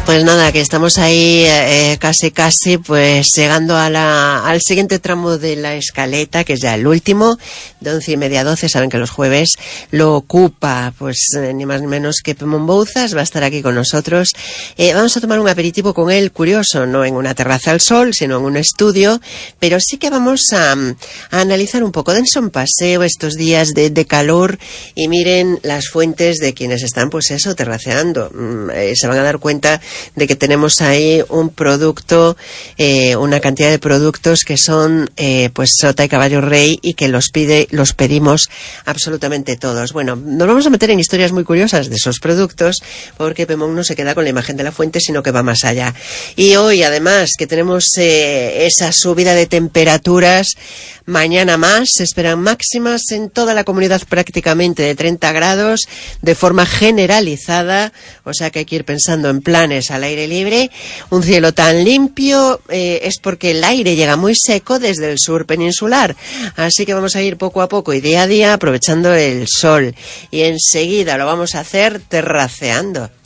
Pues nada, que estamos ahí casi pues llegando al siguiente tramo de la escaleta, que es ya el último, de 11:30 a 12. Saben que los jueves lo ocupa pues ni más ni menos que Pemón Bouzas. Va a estar aquí con nosotros. Vamos a tomar un aperitivo con él, curioso, no en una terraza al sol, sino en un estudio, pero sí que vamos a analizar un poco. Dense un paseo estos días de calor y miren las fuentes de quienes están pues eso, terraceando. Se van a dar cuenta de que tenemos ahí un producto, una cantidad de productos que son pues sota y caballo rey, y que los pedimos absolutamente todos. Bueno, nos vamos a meter en historias muy curiosas de esos productos, porque Pemón no se queda con la imagen de la fuente, sino que va más allá. Y hoy, además, que tenemos esa subida de temperaturas, mañana más, se esperan máximas en toda la comunidad prácticamente de 30 grados, de forma generalizada, o sea que hay que ir pensando en planes al aire libre. Un cielo tan limpio es porque el aire llega muy seco desde el sur peninsular, así que vamos a ir poco a poco y día a día aprovechando el sol, y enseguida lo vamos a hacer terraceando.